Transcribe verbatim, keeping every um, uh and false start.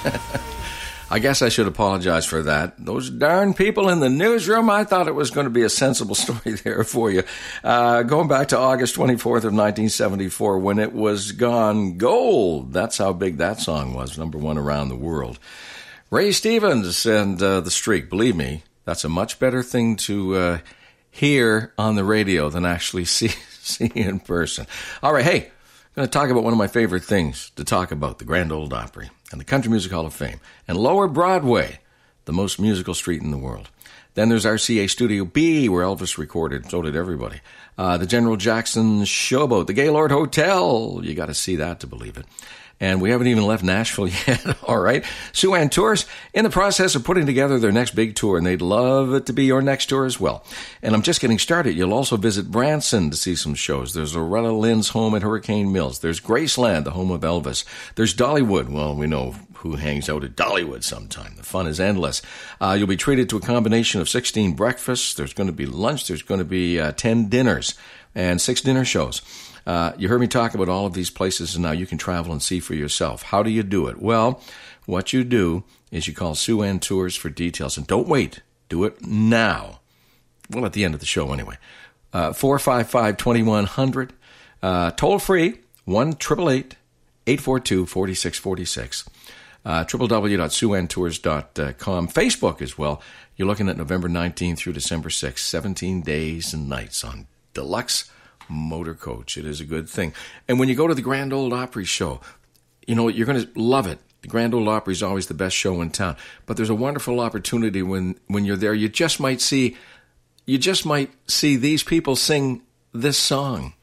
I guess I should apologize for that. Those darn people in the newsroom, I thought it was going to be a sensible story there for you. Uh, going back to August twenty-fourth of nineteen seventy-four, when it was gone gold. That's how big that song was, number one around the world. Ray Stevens and uh, The Streak, believe me, that's a much better thing to uh, hear on the radio than actually see, see in person. All right, hey, I'm going to talk about one of my favorite things to talk about, the Grand Ole Opry and the Country Music Hall of Fame, and Lower Broadway, the most musical street in the world. Then there's R C A Studio B, where Elvis recorded. So did everybody. Uh, the General Jackson Showboat, the Gaylord Hotel. You got to see that to believe it. And we haven't even left Nashville yet. All right. Sue-Ann Tours in the process of putting together their next big tour, and they'd love it to be your next tour as well. And I'm just getting started. You'll also visit Branson to see some shows. There's Loretta Lynn's home at Hurricane Mills. There's Graceland, the home of Elvis. There's Dollywood. Well, we know who hangs out at Dollywood sometime. The fun is endless. Uh, you'll be treated to a combination of sixteen breakfasts. There's going to be lunch. There's going to be uh, ten dinners and six dinner shows. Uh, you heard me talk about all of these places, and now you can travel and see for yourself. How do you do it? Well, what you do is you call Sue-Ann Tours for details. And don't wait. Do it now. Well, at the end of the show anyway. Uh, four five five, two one zero zero. Uh, toll free, one eight eight eight, eight four two, four six four six. Uh, w w w dot sue ann tours dot com. Facebook as well. You're looking at November nineteenth through December sixth. seventeen days and nights on Deluxe Motor Coach. It is a good thing. And when you go to the Grand Ole Opry show, you know, you're going to love it. The Grand Ole Opry is always the best show in town. But there's a wonderful opportunity when, when you're there. You just might see, you just might see these people sing this song.